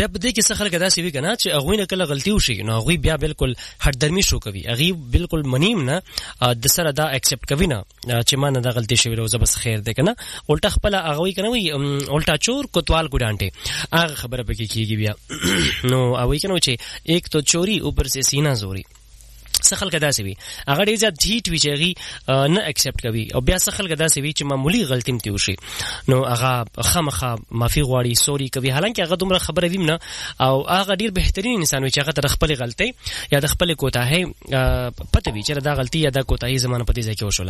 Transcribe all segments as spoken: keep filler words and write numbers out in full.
بیا په دې کې څه خلک داسې وي کنه چې هغه نه کله غلطي وشي نو هغه بیا بالکل هټ درمي شو کوي هغه بالکل منیم نه د سره دا اکسپټ کوي نه چې ما نه دا غلطي شوی روزه بس خیر ده کنه الټا خپل هغه وي کنه وي الټا چور کوتوال ګډانټه هغه خبره پکې کیږي بیا نو هغه کنه چې ایک تو چوری اوپر سے سینہ زوري سخل کدا سی وی هغه ډیر زیات هیټ وی چې نه اکسپټ کوي او بیا سخل کدا سی وی چې معمولی غلطی متي وشي نو هغه خامخا معافي غواړي سوري کوي حالانکه هغه دومره خبره ویم نه او هغه ډیر بهترین انسان وي چې هغه تر خپل غلطي یا د خپل کوتاهي پته وی چې دا غلطي یا دا کوتاهي زمانه پتی ځای کې وشوله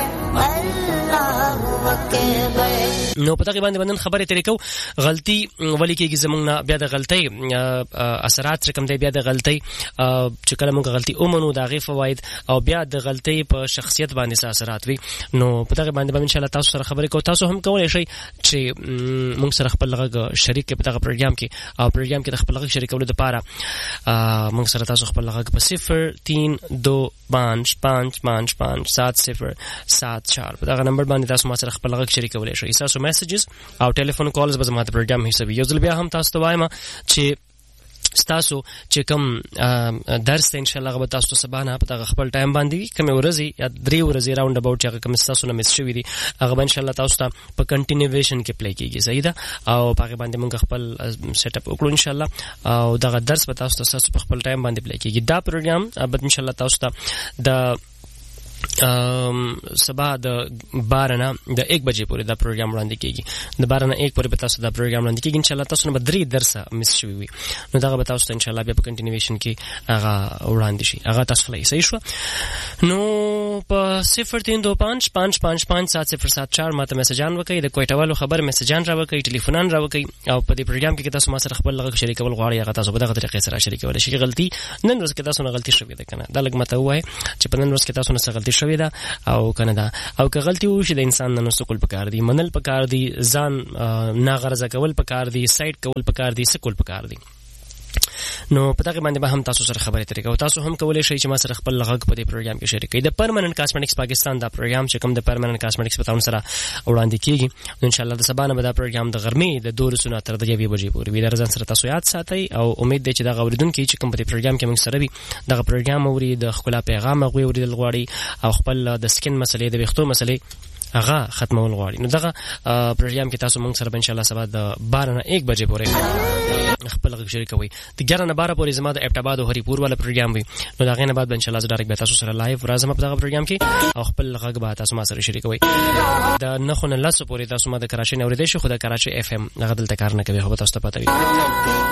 نو پته کې باندې باندې خبره ترې کو غلطي ولی کېږي زمونږ نه بیا د غلطي اثرات کوم دی بیا د غلطي چې کله موږ غلطي اومنو دا غي فواید او بیا د غلطي په شخصیت باندې اثرات وي نو پته کې باندې باندې ان شاء الله تاسو سره خبرې کو تاسو هم کولای شئ چې موږ سره خپل لغه شریک په دغه پروګرام کې او پروګرام کې د خپل لغه شریکولو لپاره موږ سره تاسو خپل لغه په صفر تین دو پانچ پانچ پانچ پانچ سات صفر سات چار په دغه نمبر باندې تاسو ما سره خپل لغه شریکولای شئ تاسو میسجز او ټلیفون کالز به زموږ د پروګرام حصہ وي یو ځل بیا هم تاسو ته وایم چې تاسو چې کوم درس ته ان شاء الله غو تاسو سبانه په دغه خپل ټایم باندې کوم ورځي یا درې ورځې راوند اباوت چې کوم تاسو نه مس شوی دي هغه ان شاء الله تاسو ته په کنټینیویشن کې پلی کیږي صحیح ده او په هغه باندې موږ خپل سیټ اپ وکړو ان شاء الله او دغه درس په تاسو ته په خپل ټایم باندې پلی کیږي دا پروګرام به ان شاء الله تاسو ته د سبا د بارنا د یک بجې پورې دا پروګرام وړاندې کیږي د بارنا یک پورې به تاسو دا پروګرام وړاندې کیږي ان شاء الله تاسو نه بدري درسه مس شوی وي نو دا به تاسو ته ان شاء الله بیا په کنټینیویشن کې هغه وړاندې شي هغه تاسو فلای صحیح شو نو په صفر تین دو پانچ پانچ پانچ پانچ سات صفر سات چار ماته میسجان وکړئ د کوټوالو خبر میسجان را وکړئ ټلیفونان را وکړئ او په دې پروګرام کې تاسو ما سره خپل لغه شریکول غواړئ هغه تاسو په دغه طریقې سره شریکول شي غلطي نن ورځ کې تاسو نه غلطي شوې ده کنه دا لګ مته وای چې په نن ورځ کې تاسو نه غلطي شوې ده او کنه دا او که غلطي وشي د انسان نه سکول پکار دي منل پکار دي ځان ناغرضه کول پکار دي سایډ کول پکار دي سکول پکار دي نو پتا کې باندې به هم تاسو سره خبرې ترې کوو تاسو هم کولای شئ چې ما سره خپل لغه په دې پروګرام کې شریک کړئ د پرمننت کاسمیټکس پاکستان دا پروګرام چې کوم د پرمننت کاسمیټکس په تاون سره وړاندې کیږي نو ان شاء الله د سبا نه به دا پروګرام د غرمې د دوه سنو تر د یوې بجې پورې وي درځن سره تاسو یاد ساتئ او امید دی چې دا غوړیدونکو چې کوم په دې پروګرام کې موږ سره وي دا پروګرام اوري د خپل پیغام غوړي غواړي او خپل د سکین مسلې د ویښتو مسلې هغه ختمول غواړي نو دغه پروګرام کې تاسو موږ سره ان شاء الله سبا د بارنا یک بجې پورې خپل غږ شریک کوي د ګرانه نه بارا پورې زما د اپټاباد او هری پور والا پروګرام وي نو دا غینه بعد ان شاء الله ډایرکټ به تاسو سره لایو راځم په دغه پروګرام کې او خپل غږ به تاسو ما سره شریک کوي د نخونه لاسو پورې تاسو ما د کراچۍ نه اوریدئ شو خو د کراچۍ اف ام هغه دلته کار نه کوي هو تاسو ته پته وي